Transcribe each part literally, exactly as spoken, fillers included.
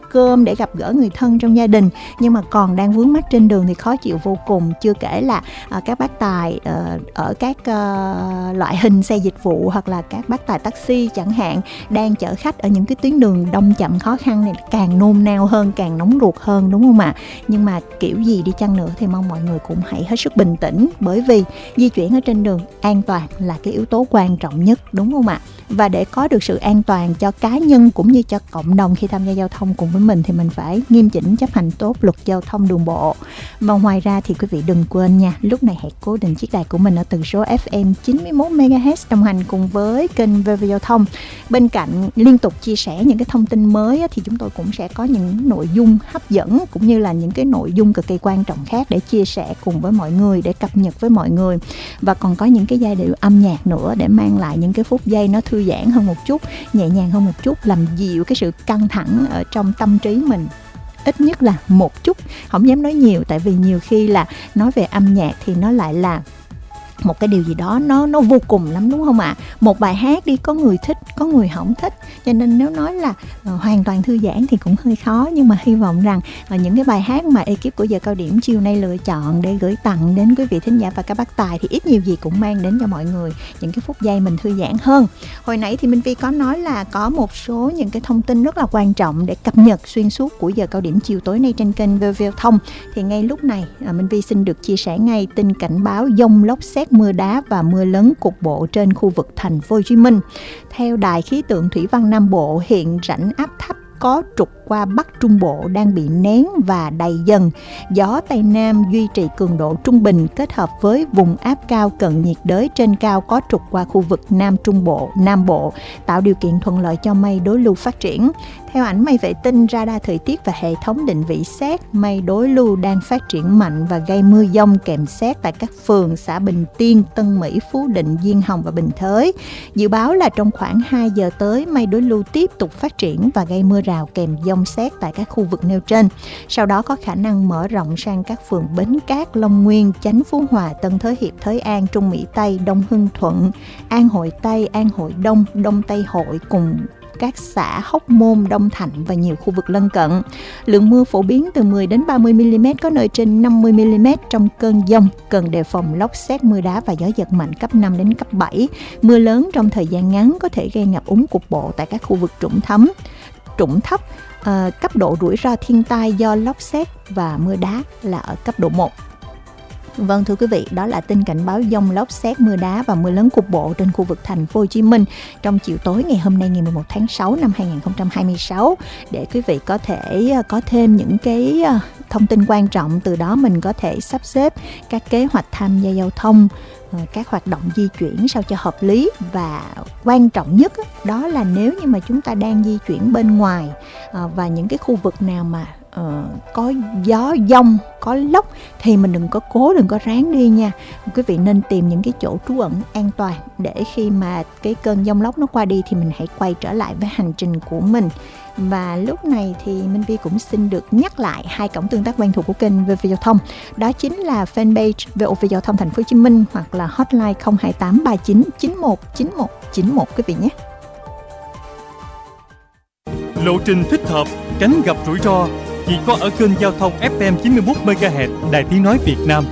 cơm, để gặp gỡ người thân trong gia đình, nhưng mà còn đang vướng mắc trên đường thì khó chịu vô cùng. Chưa kể là à, các bác tài à, ở các à, loại hình xe dịch vụ hoặc là các bác tài taxi chẳng hạn, đang chở khách ở những cái tuyến đường đông chậm khó khăn này, càng nôn nao hơn, càng nóng ruột hơn, đúng không ạ? Nhưng mà kiểu gì đi chăng nữa thì mong mọi người cũng hãy hết sức bình tĩnh, bởi vì di chuyển ở trên đường an toàn là cái yếu tố quan trọng nhất, đúng không ạ? Và để có được sự an toàn cho cá nhân cũng như cho cộng đồng khi tham gia giao thông cùng với mình thì mình phải nghiêm chỉnh chấp hành tốt luật giao thông đường bộ. Mà ngoài ra thì quý vị đừng quên nha, lúc này hãy cố định chiếc đài của mình ở tần số ép em chín mươi mốt mê ga héc đồng hành cùng với kênh vê vê Giao thông. Bên cạnh liên tục chia sẻ những cái thông tin mới thì chúng tôi cũng sẽ có những nội dung hấp dẫn cũng như là những cái nội dung cực kỳ quan trọng khác để chia sẻ cùng với mọi người, để cập nhật với mọi người. Và còn có những cái giai điệu âm nhạc nữa để mang lại những cái phút giây nó thư giãn hơn một chút, nhẹ nhàng hơn một chút, làm dịu cái sự căng thẳng ở trong tâm trí mình. Ít nhất là một chút, không dám nói nhiều, tại vì nhiều khi là nói về âm nhạc thì nó lại là một cái điều gì đó nó nó vô cùng lắm, đúng không ạ? Một bài hát đi, có người thích, có người không thích, cho nên nếu nói là uh, hoàn toàn thư giãn thì cũng hơi khó. Nhưng mà hy vọng rằng uh, những cái bài hát mà ekip của Giờ Cao Điểm chiều nay lựa chọn để gửi tặng đến quý vị thính giả và các bác tài thì ít nhiều gì cũng mang đến cho mọi người những cái phút giây mình thư giãn hơn. Hồi nãy thì Minh Vi có nói là có một số những cái thông tin rất là quan trọng để cập nhật xuyên suốt của Giờ Cao Điểm chiều tối nay trên kênh vê vê Giao thông. Thì ngay lúc này uh, Minh Vi xin được chia sẻ ngay tin cảnh báo dông lốc sét, mưa đá và mưa lớn cục bộ trên khu vực thành phố Hồ Chí Minh. Theo Đài khí tượng thủy văn Nam Bộ, hiện rãnh áp thấp có trục qua Bắc Trung Bộ đang bị nén và đầy dần. Gió Tây Nam duy trì cường độ trung bình kết hợp với vùng áp cao cận nhiệt đới trên cao có trục qua khu vực Nam Trung Bộ, Nam Bộ, tạo điều kiện thuận lợi cho mây đối lưu phát triển. Theo ảnh mây vệ tinh, radar thời tiết và hệ thống định vị sét, mây đối lưu đang phát triển mạnh và gây mưa dông kèm sét tại các phường xã Bình Tiên, Tân Mỹ, Phú Định, Diên Hồng và Bình Thới. Dự báo là trong khoảng hai giờ tới, mây đối lưu tiếp tục phát triển và gây mưa rào kèm dông sét tại các khu vực nêu trên. Sau đó có khả năng mở rộng sang các phường Bến Cát, Long Nguyên, Chánh Phú Hòa, Tân Thới Hiệp, Thới An, Trung Mỹ Tây, Đông Hưng Thuận, An Hội Tây, An Hội Đông, Đông Tây Hội cùng các xã Hóc Môn, Đông Thạnh và nhiều khu vực lân cận. Lượng mưa phổ biến từ mười đến ba mươi mi-li-mét, có nơi trên năm mươi mi-li-mét trong cơn dông. Cần đề phòng lốc sét, mưa đá và gió giật mạnh cấp năm đến cấp bảy. Mưa lớn trong thời gian ngắn có thể gây ngập úng cục bộ tại các khu vực trũng thấm, trũng thấp. À, cấp độ rủi ro thiên tai do lốc sét và mưa đá là ở cấp độ một. Vâng thưa quý vị, đó là tin cảnh báo dông lốc sét, mưa đá và mưa lớn cục bộ trên khu vực thành phố Hồ Chí Minh trong chiều tối ngày hôm nay ngày mười một tháng sáu năm hai nghìn không trăm hai mươi sáu, để quý vị có thể có thêm những cái thông tin quan trọng, từ đó mình có thể sắp xếp các kế hoạch tham gia giao thông, các hoạt động di chuyển sao cho hợp lý. Và quan trọng nhất đó là nếu như mà chúng ta đang di chuyển bên ngoài và những cái khu vực nào mà Uh, có gió dông, có lốc thì mình đừng có cố, đừng có ráng đi nha. Quý vị nên tìm những cái chỗ trú ẩn an toàn để khi mà cái cơn giông lốc nó qua đi thì mình hãy quay trở lại với hành trình của mình. Và lúc này thì Minh Vi cũng xin được nhắc lại hai cổng tương tác quen thuộc của kênh vê vê Giao thông. Đó chính là fanpage vê o vê Giao thông Thành phố Hồ Chí Minh hoặc là hotline không hai tám ba chín chín một chín một chín một quý vị nhé. Lộ trình thích hợp, tránh gặp rủi ro chỉ có ở kênh giao thông ép em chín mươi mốt mê ga héc Đài Tiếng nói Việt Nam.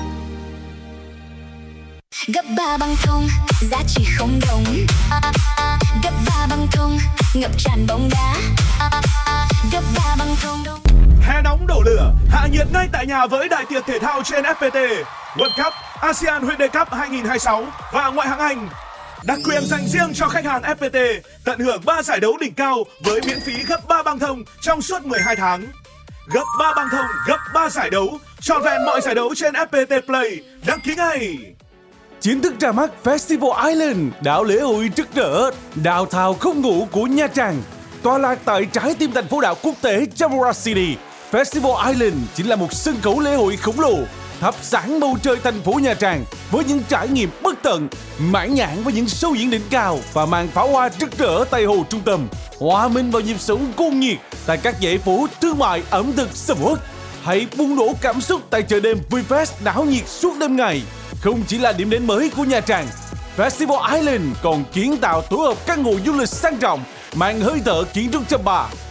Gấp ba băng thông, giá trị không đồng. Gấp ba băng thông, ngập tràn bóng đá. Gấp ba băng thông. Hè nóng đổ lửa, hạ nhiệt ngay tại nhà với đại tiệc thể thao trên ép pê tê, World Cup, ASEAN Hyundai Cup hai nghìn không trăm hai mươi sáu và ngoại hạng Anh. Đặc quyền dành riêng cho khách hàng ép pê tê, tận hưởng ba giải đấu đỉnh cao với miễn phí gấp ba băng thông trong suốt mười hai tháng. Gấp ba băng thông, gấp ba giải đấu, trọn vẹn mọi giải đấu trên ép pê tê Play. Đăng ký ngay! Chính thức ra mắt Festival Island, đảo lễ hội rực rỡ, đào thào không ngủ của Nha Trang. Tọa lạc tại trái tim thành phố đảo quốc tế Jamura City, Festival Island chính là một sân khấu lễ hội khổng lồ, thắp sáng bầu trời thành phố Nha Trang với những trải nghiệm bất tận, mãn nhãn với những show diễn đỉnh cao và màn pháo hoa rực rỡ tại hồ trung tâm. Hòa mình vào nhịp sống cuồng nhiệt tại các dãy phố thương mại ẩm thực sầm uất. Hãy bùng nổ cảm xúc tại chợ đêm VinFest đảo nhiệt suốt đêm ngày. Không chỉ là điểm đến mới của Nha Trang, Festival Island còn kiến tạo tổ hợp căn hộ du lịch sang trọng, mang hơi thở kiến trúc chăm ba.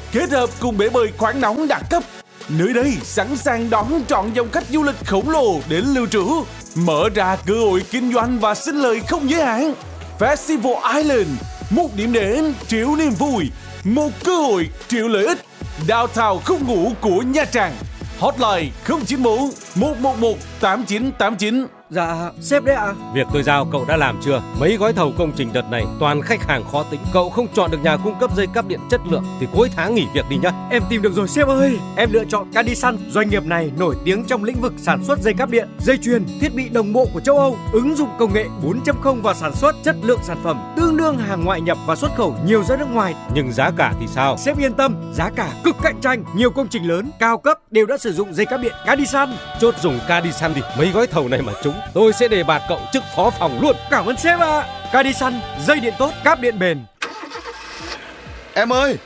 kết hợp cùng bể bơi khoáng nóng đẳng cấp. Nơi đây sẵn sàng đón trọn dòng khách du lịch khổng lồ đến lưu trú, mở ra cơ hội kinh doanh và sinh lời không giới hạn. Festival Island, một điểm đến triệu niềm vui, một cơ hội triệu lợi ích. Downtown không ngủ của Nha Trang. Hotline không chín bốn một một một tám chín tám chín. Dạ, sếp đấy ạ. À? Việc tôi giao cậu đã làm chưa? Mấy gói thầu công trình đợt này toàn khách hàng khó tính. Cậu không chọn được nhà cung cấp dây cáp điện chất lượng thì cuối tháng nghỉ việc đi nhá. Em tìm được rồi sếp ơi. Em lựa chọn Cadisan. Doanh nghiệp này nổi tiếng trong lĩnh vực sản xuất dây cáp điện, dây chuyền, thiết bị đồng bộ của châu Âu, ứng dụng công nghệ bốn chấm không vào sản xuất, chất lượng sản phẩm tương đương hàng ngoại nhập và xuất khẩu nhiều ra nước ngoài. Nhưng giá cả thì sao? Sếp yên tâm, giá cả cực cạnh tranh. Nhiều công trình lớn, cao cấp đều đã sử dụng dây cáp điện Cadisan. Chốt dùng Cadisan đi. Mấy gói thầu này mà trúng, tôi sẽ đề bạt cậu chức phó phòng luôn. Cảm ơn sếp ạ. À. Cadisan, dây điện tốt, cáp điện bền. Em ơi,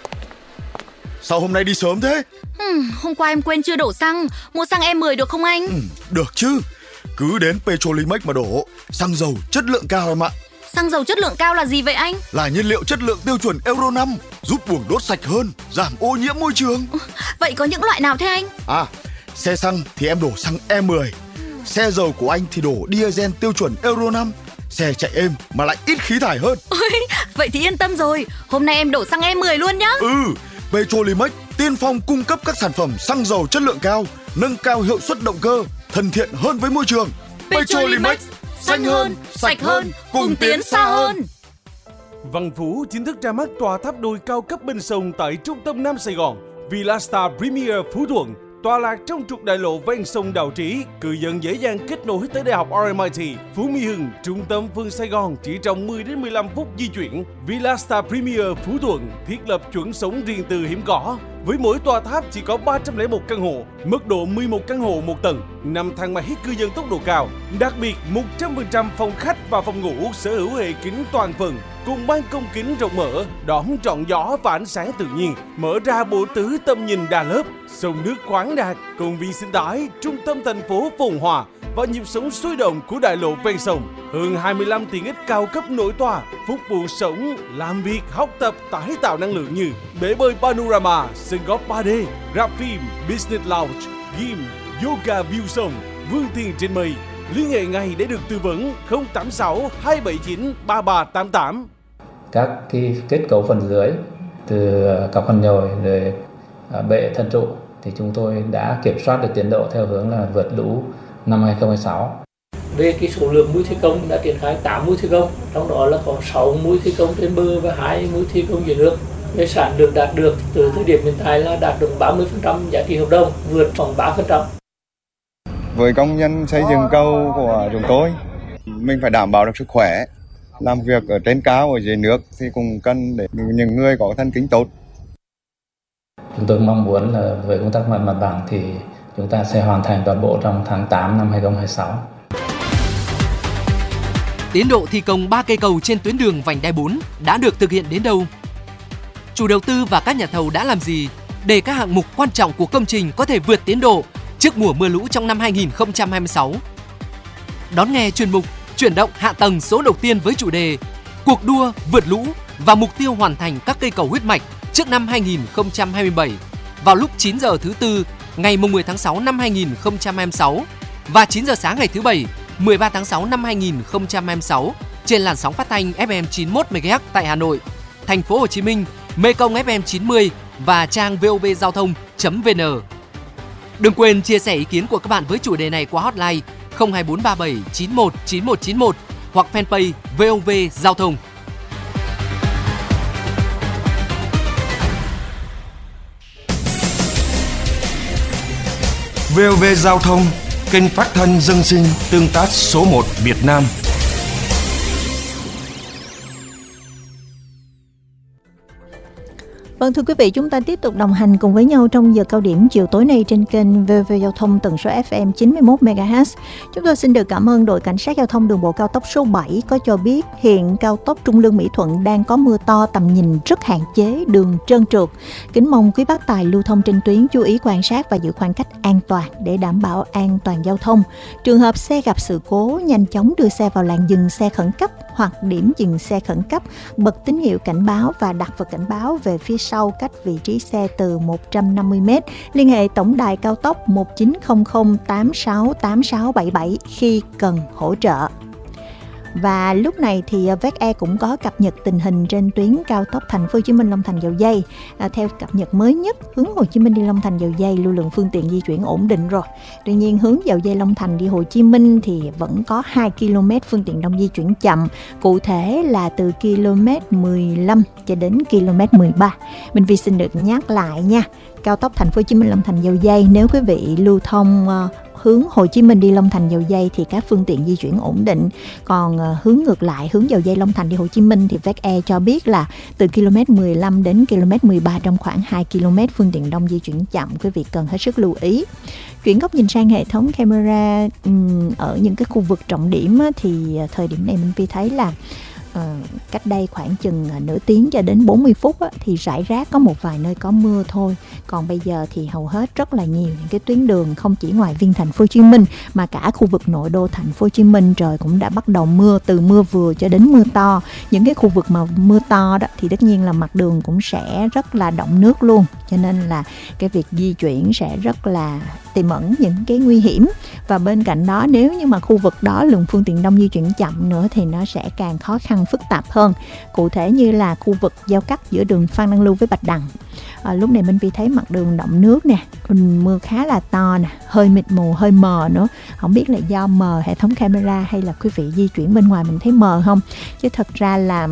sao hôm nay đi sớm thế? Hmm, hôm qua em quên chưa đổ xăng. Mua xăng E mười được không anh? Ừ, được chứ. Cứ đến Petrolimex mà đổ. Xăng dầu chất lượng cao em ạ. Xăng dầu chất lượng cao là gì vậy anh? Là nhiên liệu chất lượng tiêu chuẩn Euro năm, giúp buồng đốt sạch hơn, giảm ô nhiễm môi trường. Vậy có những loại nào thế anh? À, xe xăng thì em đổ xăng E mười. Xe dầu của anh thì đổ diesel tiêu chuẩn Euro năm. Xe chạy êm mà lại ít khí thải hơn. Ôi, vậy thì yên tâm rồi. Hôm nay em đổ xăng E mười luôn nhá. Ừ, Petrolimex tiên phong cung cấp các sản phẩm xăng dầu chất lượng cao, nâng cao hiệu suất động cơ, thân thiện hơn với môi trường. Petrolimex, xanh hơn, sạch hơn, cùng tiến xa hơn. Văn Phú chính thức ra mắt tòa tháp đôi cao cấp bên sông tại trung tâm Nam Sài Gòn. Villa Star Premier Phú Thuận, tọa lạc trong trục đại lộ ven sông Đào Trí, cư dân dễ dàng kết nối tới Đại học rờ em i tê, Phú Mỹ Hưng, trung tâm phương Sài Gòn chỉ trong mười đến mười lăm phút di chuyển. Villa Star Premier Phú Thuận thiết lập chuẩn sống riêng tư hiếm có. Với mỗi tòa tháp chỉ có ba trăm lẻ một căn hộ, mức độ mười một căn hộ một tầng, năm thang máy cư dân tốc độ cao. Đặc biệt, một trăm phần trăm phòng khách và phòng ngủ sở hữu hệ kính toàn phần, cùng ban công kính rộng mở, đón trọn gió và ánh sáng tự nhiên, mở ra bộ tứ tầm nhìn đa lớp, sông nước khoáng đạt, công viên sinh thái, trung tâm thành phố phồn hoa và nhịp sống sôi động của đại lộ ven sông. Hơn hai mươi lăm tiện ích cao cấp nổi tòa, phục vụ sống, làm việc, học tập, tái tạo năng lượng như bể bơi Panorama, sân golf ba D, rạp phim, business lounge, gym, yoga view sông, vươn tiền trên mây. Liên hệ ngay để được tư vấn không tám sáu hai bảy chín ba ba tám tám. Các cái kết cấu phần dưới từ cọc phần nhồi rồi bệ thân trụ thì chúng tôi đã kiểm soát được tiến độ theo hướng là vượt lũ năm hai không hai sáu. Về cái số lượng mũi thi công đã triển khai tám mũi thi công, trong đó là có sáu mũi thi công trên bờ và hai mũi thi công dưới nước. Về sản lượng đạt được từ thời điểm hiện tại là đạt được ba mươi phần trăm giá trị hợp đồng, vượt khoảng ba phần trăm. Với công nhân xây dựng cầu của chúng tôi, mình phải đảm bảo được sức khỏe. Làm việc ở trên cao, ở dưới nước thì cũng cần để những người có thân kính tốt. Chúng tôi mong muốn là về công tác mặt bằng thì chúng ta sẽ hoàn thành toàn bộ trong tháng tám năm hai không hai sáu. Tiến độ thi công ba cây cầu trên tuyến đường vành đai bốn đã được thực hiện đến đâu? Chủ đầu tư và các nhà thầu đã làm gì để các hạng mục quan trọng của công trình có thể vượt tiến độ trước mùa mưa lũ trong năm hai không hai sáu? Đón nghe chuyên mục Chuyển động hạ tầng số đầu tiên với chủ đề Cuộc đua vượt lũ và mục tiêu hoàn thành các cây cầu huyết mạch trước năm hai không hai bảy vào lúc chín giờ thứ tư ngày mười tháng sáu năm hai không hai sáu và chín giờ sáng ngày thứ bảy mười ba tháng sáu năm hai không hai sáu trên làn sóng phát thanh ép em chín mươi mốt mê ga héc tại Hà Nội, Thành phố Hồ Chí Minh, Mekong ép em chín mươi và trang vov giao thông chấm vn. Đừng quên chia sẻ ý kiến của các bạn với chủ đề này qua hotline không hai bốn ba bảy chín một chín một chín một hoặc fanpage vê o vê Giao thông. vê o vê Giao thông, kênh phát thanh dân sinh tương tác số một Việt Nam. Vâng, thưa quý vị, chúng ta tiếp tục đồng hành cùng với nhau trong giờ cao điểm chiều tối nay trên kênh vê o vê Giao thông tần số ép em chín mươi mốt mê ga héc. Chúng tôi xin được cảm ơn đội cảnh sát giao thông đường bộ cao tốc số bảy có cho biết hiện cao tốc Trung Lương Mỹ Thuận đang có mưa to, tầm nhìn rất hạn chế, đường trơn trượt. Kính mong quý bác tài lưu thông trên tuyến chú ý quan sát và giữ khoảng cách an toàn để đảm bảo an toàn giao thông. Trường hợp xe gặp sự cố, nhanh chóng đưa xe vào làn dừng xe khẩn cấp hoặc điểm dừng xe khẩn cấp, bật tín hiệu cảnh báo và đặt vật cảnh báo về phía sau sau cách vị trí xe từ một trăm năm mươi mét. Liên hệ tổng đài cao tốc một chín không không tám sáu tám sáu bảy bảy khi cần hỗ trợ. Và lúc này thì vét e cũng có cập nhật tình hình trên tuyến cao tốc Thành phố Hồ Chí Minh Long Thành Dầu Giây. À, theo cập nhật mới nhất, hướng Hồ Chí Minh đi Long Thành Dầu Giây lưu lượng phương tiện di chuyển ổn định rồi. Tuy nhiên hướng Dầu Giây Long Thành đi Hồ Chí Minh thì vẫn có hai ki lô mét phương tiện đông di chuyển chậm, cụ thể là từ ki lô mét mười lăm cho đến ki lô mét mười ba. Mình vì xin được nhắc lại nha. Cao tốc Thành phố Hồ Chí Minh Long Thành Dầu Giây, nếu quý vị lưu thông uh, hướng Hồ Chí Minh đi Long Thành Dầu Giây thì các phương tiện di chuyển ổn định. Còn uh, hướng ngược lại, hướng Dầu Giây Long Thành đi Hồ Chí Minh thì vét e cho biết là từ ki lô mét mười lăm đến ki lô mét mười ba trong khoảng hai ki lô mét phương tiện đông di chuyển chậm, quý vị cần hết sức lưu ý. Chuyển góc nhìn sang hệ thống camera um, ở những cái khu vực trọng điểm á, thì uh, thời điểm này mình Phi thấy là Uh, cách đây khoảng chừng uh, nửa tiếng cho đến bốn mươi phút á, thì rải rác có một vài nơi có mưa thôi. Còn bây giờ thì hầu hết rất là nhiều những cái tuyến đường không chỉ ngoài viên thành phố Hồ Chí Minh mà cả khu vực nội đô thành phố Hồ Chí Minh trời cũng đã bắt đầu mưa, từ mưa vừa cho đến mưa to. Những cái khu vực mà mưa to đó thì tất nhiên là mặt đường cũng sẽ rất là đọng nước luôn, cho nên là cái việc di chuyển sẽ rất là tiềm ẩn những cái nguy hiểm. Và bên cạnh đó, nếu như mà khu vực đó lượng phương tiện đông di chuyển chậm nữa thì nó sẽ càng khó khăn phức tạp hơn. Cụ thể như là khu vực giao cắt giữa đường Phan Đăng Lưu với Bạch Đằng. À, lúc này Minh Phi thấy mặt đường đọng nước nè, mưa khá là to nè, hơi mịt mù, hơi mờ nữa. Không biết là do mờ hệ thống camera hay là quý vị di chuyển bên ngoài mình thấy mờ không. Chứ thật ra là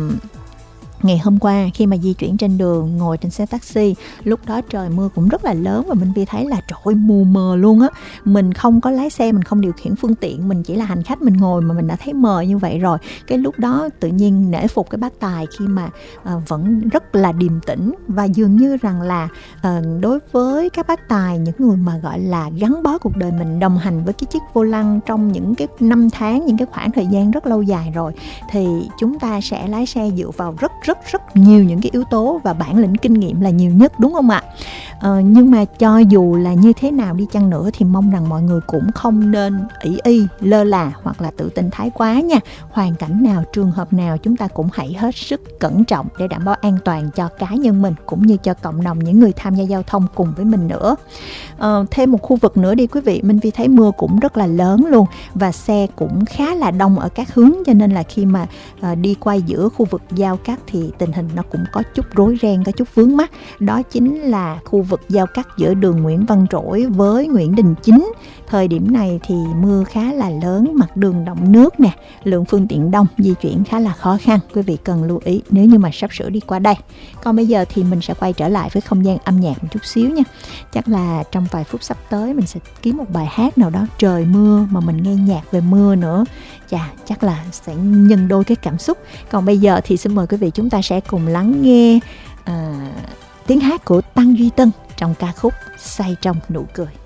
ngày hôm qua khi mà di chuyển trên đường, ngồi trên xe taxi, lúc đó trời mưa cũng rất là lớn và mình Phi thấy là trời ơi, mù mờ luôn á. Mình không có lái xe, mình không điều khiển phương tiện, mình chỉ là hành khách, mình ngồi mà mình đã thấy mờ như vậy rồi. Cái lúc đó tự nhiên nể phục cái bác tài khi mà uh, vẫn rất là điềm tĩnh. Và dường như rằng là uh, đối với các bác tài, những người mà gọi là gắn bó cuộc đời mình, đồng hành với cái chiếc vô lăng trong những cái năm tháng, những cái khoảng thời gian rất lâu dài rồi, thì chúng ta sẽ lái xe dựa vào rất rất rất nhiều những cái yếu tố và bản lĩnh kinh nghiệm là nhiều nhất, đúng không ạ? Ờ, nhưng mà cho dù là như thế nào đi chăng nữa thì mong rằng mọi người cũng không nên ỷ y, lơ là hoặc là tự tin thái quá nha. Hoàn cảnh nào, trường hợp nào chúng ta cũng hãy hết sức cẩn trọng để đảm bảo an toàn cho cá nhân mình cũng như cho cộng đồng những người tham gia giao thông cùng với mình nữa. Ờ, thêm một khu vực nữa đi quý vị, Minh Vi thấy mưa cũng rất là lớn luôn và xe cũng khá là đông ở các hướng, cho nên là khi mà uh, đi quay giữa khu vực giao cắt thì tình hình nó cũng có chút rối ren, có chút vướng mắc. Đó chính là khu vực giao cắt giữa đường Nguyễn Văn Trỗi với Nguyễn Đình Chính. Thời điểm này thì mưa khá là lớn, mặt đường đọng nước nè, lượng phương tiện đông, di chuyển khá là khó khăn. Quý vị cần lưu ý nếu như mà sắp sửa đi qua đây. Còn bây giờ thì mình sẽ quay trở lại với không gian âm nhạc một chút xíu nha. Chắc là trong vài phút sắp tới mình sẽ kiếm một bài hát nào đó trời mưa mà mình nghe nhạc về mưa nữa. Chà, chắc là sẽ nhân đôi cái cảm xúc. Còn bây giờ thì xin mời quý vị chúng ta sẽ cùng lắng nghe à, tiếng hát của Tăng Duy Tân trong ca khúc Say Trong Nụ Cười.